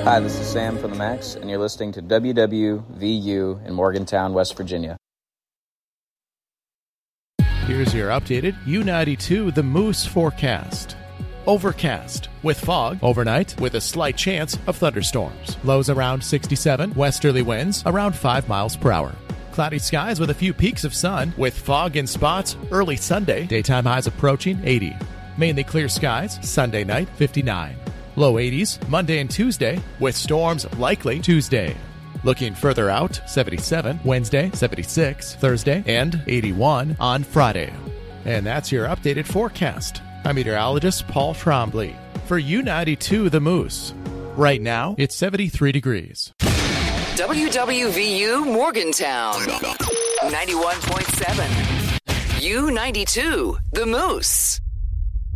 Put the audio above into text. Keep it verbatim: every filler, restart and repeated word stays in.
Hi, this is Sam from the Max, and you're listening to W W V U in Morgantown, West Virginia. Here's your updated U ninety-two The Moose forecast. Overcast with fog overnight with a slight chance of thunderstorms. Lows around sixty-seven, westerly winds around five miles per hour. Cloudy skies with a few peaks of sun with fog in spots early Sunday. Daytime highs approaching eighty. Mainly clear skies Sunday night fifty-nine. Low eighties Monday and Tuesday with storms likely Tuesday. Looking further out, seventy-seven Wednesday, seventy-six Thursday, and eighty-one on Friday. And that's your updated forecast. I'm meteorologist Paul Trombley for U ninety-two The Moose. Right now, it's seventy-three degrees. W W V U Morgantown, ninety-one point seven. U ninety-two The Moose.